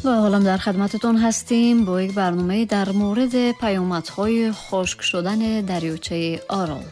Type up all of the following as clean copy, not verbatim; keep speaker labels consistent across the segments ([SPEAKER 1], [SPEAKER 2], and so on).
[SPEAKER 1] و حالا در خدمتتون هستیم با یک برنامه در مورد پیامدهای خشک شدن دریاچه آرال.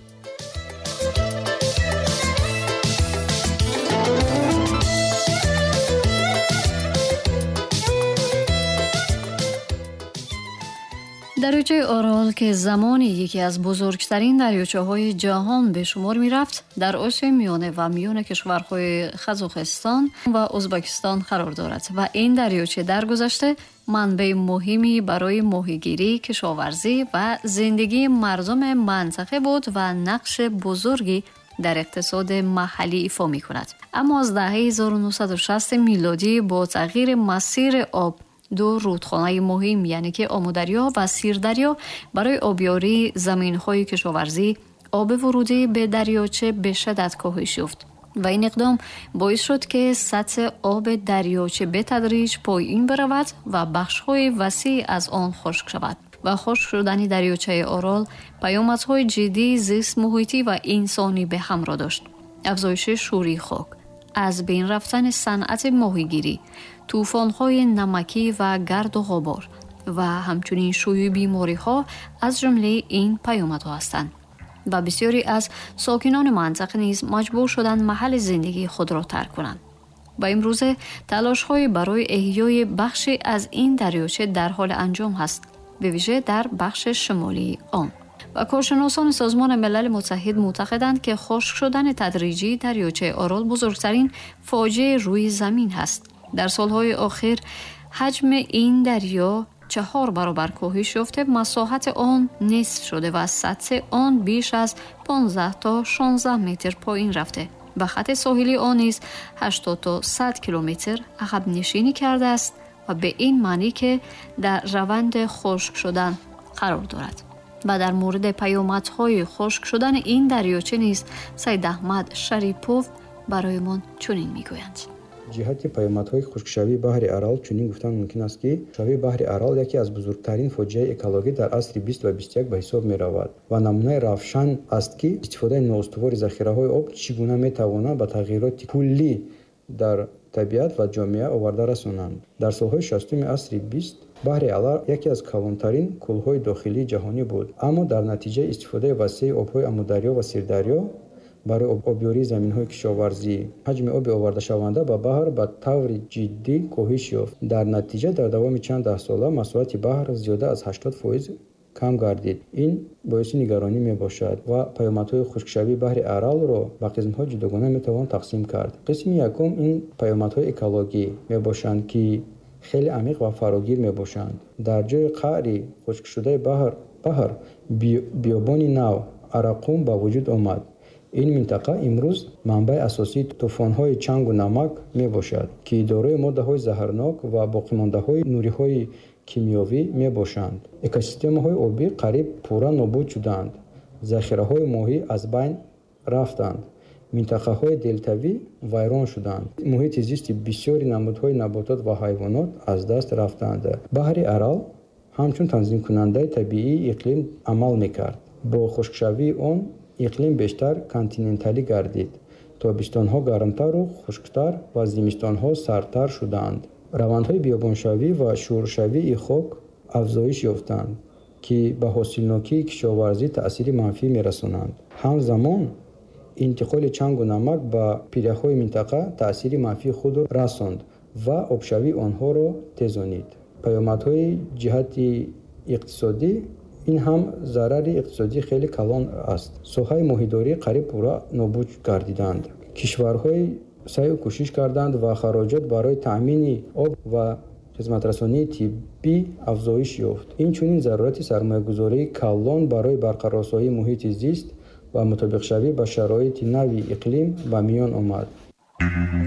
[SPEAKER 1] دریاچه آرال که زمانی یکی از بزرگترین دریاچه‌های جهان به شمار می‌رفت، در آسیای میانه و میان کشورهای قزاقستان و ازبکستان قرار دارد و این دریاچه در گذشته منبع مهمی برای ماهیگیری، کشاورزی و زندگی مردم منطقه بود و نقش بزرگی در اقتصاد محلی ایفا می‌کند. اما از دهه 1960 میلادی با تغییر مسیر آب، دو رودخانه مهم یعنی که آمودریا و سیردریا برای آبیاری زمین‌های کشاورزی، آب ورودی به دریاچه به شدت کاهش یافت و این اقدام باعث شد که سطح آب دریاچه به تدریج پایین برود و بخش‌های وسیع از آن خشک شود و خشک شدن دریاچه آرال پیامدهای جدی زیست محیطی و انسانی به همراه داشت. افزایش شوری خاک، از بین رفتن صنعت ماهیگیری، طوفان‌های نمکی و گرد و غبار و همچنین شیوع بیماری‌ها از جمله این پیامدها هستند و بسیاری از ساکنان منطقه نیز مجبور شدند محل زندگی خود را ترک کنند. و امروزه تلاش‌های برای احیای بخشی از این دریاچه در حال انجام است، به ویژه در بخش شمالی آن. و کارشناسان سازمان ملل متحد معتقدند که خشک شدن تدریجی دریاچه آرال بزرگترین فاجعه روی زمین است. در سالهای اخیر حجم این دریا 4 برابر کاهش یافته، مساحت آن نصف شده و سطح آن بیش از 15 تا 16 متر پایین رفته و خط ساحلی آن نیز 80 تا 100 کیلومتر عقب نشینی کرده است و به این معنی که در روند خشک شدن قرار دارد. و در مورد پیامدهای خشک شدن این دریاچه نیز سید احمد شریپوف برایمان چنین میگویند.
[SPEAKER 2] جهت پیامدهای خشکشوی بحر آرال چنین گفتن ممکن است که شوی بحر آرال یکی از بزرگترین فاجعه اکولوژی در عصر 20 و 21 به حساب می رود و نمونه روشن است که استفاده نااستوار ذخیره‌های آب چگونه می تواند به تغییرات کلی در طبیعت و جامعه آورده رسانند. در سالهای 60 عصر 20 بحر آرال یکی از کلانترین کلهای داخلی جهانی بود، اما در نتیجه استفاده وسیع آب‌های آمودریا و سیردریا برای آبیاری زمین‌های کشاورزی، حجم آب آورده شونده به بحر به طور جدی کاهش یافت. در نتیجه در دوام چند ده ساله مساحت بحر زیاده از 80% کم گردید. این باعث نگرانی میباشد و پیامدهای خشکشوی بحر آرال را به قسمت‌های جداگانه میتوان تقسیم کرد. قسم یکم این پیامدهای اکولوژی میباشند که خیلی عمیق و فراگیر میباشند. در جای قعر خشک شده بحر بیابانی نو اراقوم به وجود آمد. این منطقه امروز منبع اساسی طوفان‌های چنگ و نمک میباشد که دارای ماده‌های زهرناک و باقی‌مانده‌های نوری‌های کیمیایی میباشند. اکوسیستم‌های آبی قریب پورا نابود شدند. ذخیره‌های ماهی از بین رفتند. منطقه‌های دلتاوی ویران شدند. محیط زیست بسیاری نمادهای نباتات و حیوانات از دست رفتند. بحر آرال همچون تنظیم کننده طبیعی اقلیم عمل میکرد. با خشکشوی آن اقلیم بیشتر کانتیننتالی گردید. تابستان‌ها گرمتر و خشکتر و زمستان‌ها سردتر شدند. روندهای بیابانشوی و شورشوی خاک افزایش یافتند که به حاصلناکی کشاورزی تأثیر منفی می‌رسانند. همزمان انتقال چنگ و نمک به پیره‌های منطقه تأثیر منفی خود را رساند و آبشوی آنها را تیزانید. پیامدهای جهت اقتصادی این هم ضرر اقتصادی خیلی کلان است. ساحه ماهیداری قریب پورا نابود گردیدند. کشورهای سعی و کوشش کردند و خراجات برای تأمین آب و خدمترسانی طبی افزایش یافت. این چنین ضرورت سرمایه‌گذاری کلان برای برقرارسازی محیط زیست و مطابق شوی با شرایط نوی اقلیم به میان آمد.